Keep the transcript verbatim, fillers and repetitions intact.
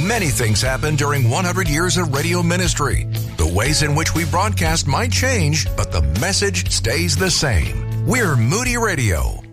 Many things happen during one hundred years of radio ministry. The ways in which we broadcast might change, but the message stays the same. We're Moody Radio.